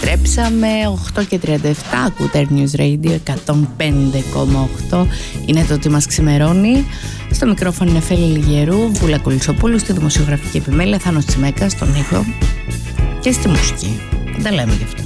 Επιστρέψαμε 8:37. Ακούτε News Radio 105,8. Είναι το τι μας ξημερώνει. Στο μικρόφωνο είναι Φέλη Λιγερού, Βούλα Κολυσοπούλου, στη δημοσιογραφική επιμέλεια Θάνος Τσιμέκας, στον ήχο και στη μουσική. Δεν λέμε γι' αυτό.